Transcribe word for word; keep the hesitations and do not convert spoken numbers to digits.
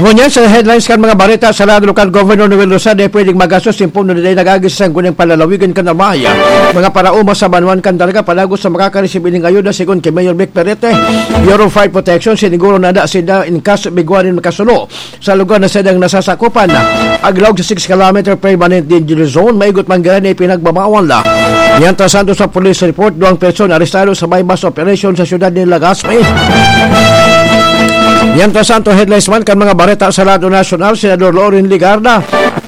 Ngunyan sa headlines kan mga barita sa lado lokal Governor Noel Rosade pwedeng magastos simpong na nilay nagagis sa guneng palalawigan kan Armaya. Mga parauma sa Banuan kan talaga palagos sa makakarisip ining ayuda sigon kay Mayor Vic Perete. Bureau of Fire Protection siniguro nada sida in caso bigwanin makasulo sa lugar na sidang nasasakupan na aglaw sa six kilometer permanent danger zone maigot man gani pinagbabawal la. Yan ta santo sa police report duang person arestado sa bypass operation sa syudad ni Legazpi. Yan ta santo headlines man kan mga bareta sa lado nasyonal, Senador Loren Ligarda